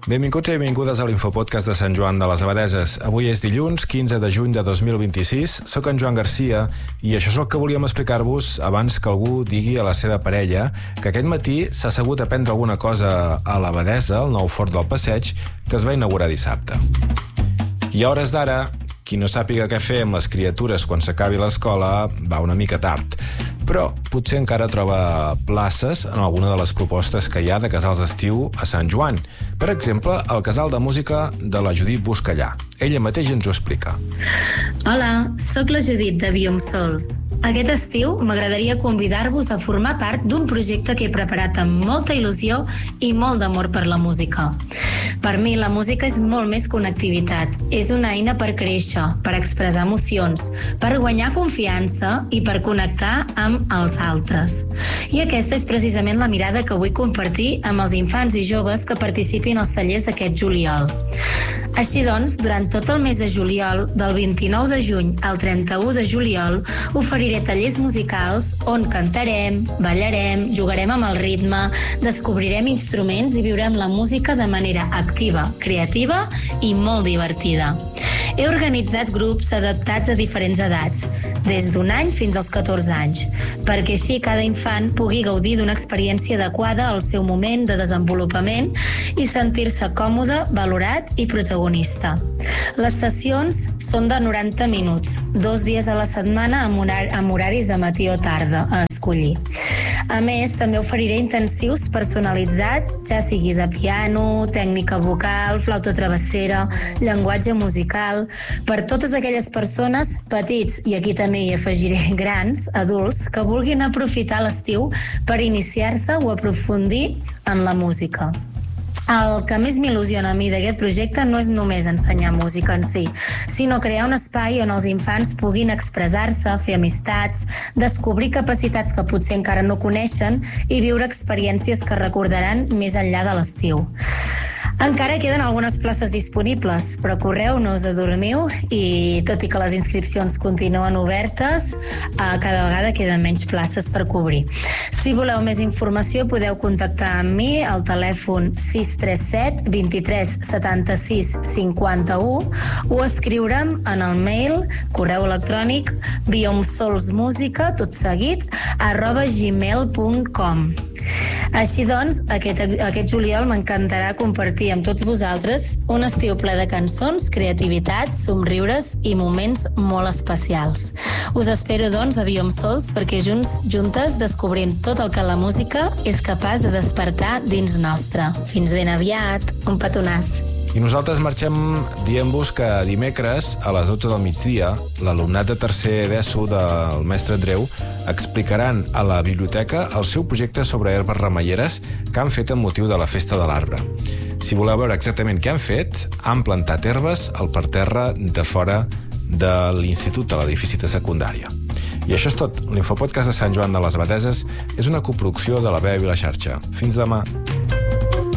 Benvinguts i benvingudes a l'Infopodcast de Sant Joan de les Abadeses. Avui és dilluns, 15 de juny de 2026. Soc en Joan Garcia i això és el que volíem explicar-vos abans que algú digui a la seva parella que aquest matí s'ha assegut a prendre alguna cosa a l'Abadesa, el nou fort del Passeig, que es va inaugurar dissabte. I a hores d'ara, qui no sàpiga què fer amb les criatures quan s'acabi l'escola va una mica tard. Però potser encara troba places en alguna de les propostes que hi ha de casals d'estiu a Sant Joan. Per exemple, el casal de música de la Judit Buscallà. Ella mateixa ens ho explica. Hola, sóc la Judit de Biom Sols. Aquest estiu m'agradaria convidar-vos a formar part d'un projecte que he preparat amb molta il·lusió i molt d'amor per la música. Per mi, la música és molt més que una activitat. És una eina per créixer, per expressar emocions, per guanyar confiança i per connectar amb els altres. I aquesta és precisament la mirada que vull compartir amb els infants i joves que participin als tallers d'aquest juliol. Així doncs, durant tot el mes de juliol, del 29 de juny al 31 de juliol, oferiré tallers musicals on cantarem, ballarem, jugarem amb el ritme, descobrirem instruments i viurem la música de manera activa, creativa i molt divertida. He organitzat grups adaptats a diferents edats, des d'un any fins als 14 anys, perquè així cada infant pugui gaudir d'una experiència adequada al seu moment de desenvolupament i sentir-se còmode, valorat i protagonista. Les sessions són de 90 minuts, 2 dies a la setmana amb horaris de matí o tarda a escollir. A més, també oferiré intensius personalitzats, ja sigui de piano, tècnica vocal, flauta travessera, llenguatge musical, per totes aquelles persones, petits, i aquí també hi afegiré grans, adults, que vulguin aprofitar l'estiu per iniciar-se o aprofundir en la música. El que més m'il·lusiona a mi d'aquest projecte no és només ensenyar música en si, sinó crear un espai on els infants puguin expressar-se, fer amistats, descobrir capacitats que potser encara no coneixen i viure experiències que recordaran més enllà de l'estiu. Encara queden algunes places disponibles, però correu-nos, adormiu, i tot i que les inscripcions continuen obertes, cada vegada queden menys places per cobrir. Si voleu més informació, podeu contactar amb mi al telèfon 637 23 76 51 o escriure'm en el mail, correu electrònic, biomsolsmusica, tot seguit, @gmail.com. Així doncs, aquest juliol m'encantarà compartir amb tots vosaltres un estiu ple de cançons, creativitat, somriures i moments molt especials. Us espero, doncs, a Biom Sols perquè juntes descobrim tot el que la música és capaç de despertar dins nostre. Fins ben aviat. Un petonàs. I nosaltres marxem dient-vos que dimecres, a les 12 del migdia, l'alumnat de tercer d'ESO del mestre Andreu explicaran a la biblioteca el seu projecte sobre herbes remeieres que han fet amb motiu de la Festa de l'Arbre. Si voleu veure exactament què han fet, han plantat herbes al parterre de fora de l'Institut de l'edifici de secundària. I això és tot. L'Infopodcast de Sant Joan de les Abadeses és una coproducció de La Veu i la Xarxa. Fins demà.